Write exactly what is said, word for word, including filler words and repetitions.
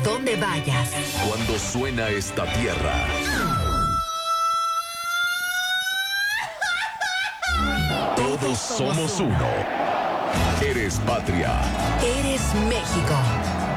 Donde vayas. Cuando suena esta tierra, todos somos uno. Eres patria. Eres México.